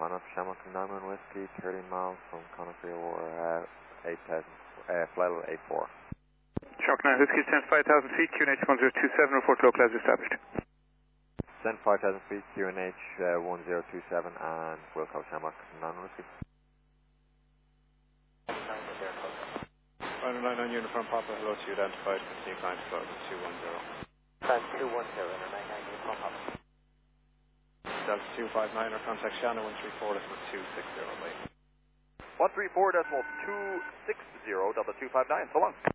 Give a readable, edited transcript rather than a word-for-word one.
Connor for Shamrock and Diamond Whiskey, 30 miles from Conakry or 8,000, flight level 84. Shamrock 9 Whiskey, descend 5,000 feet, QNH 1027, report local as established. Descend 5,000 feet, QNH 1027 and Wilco Shamrock and Diamond Whiskey. 599 Uniform Papa, hello to you, identified, continue climb to 210. Climb 210, and 99 Uniform Papa. Delta 259 or contact Shannon 134.260, please. 134.260, Delta 259, so long.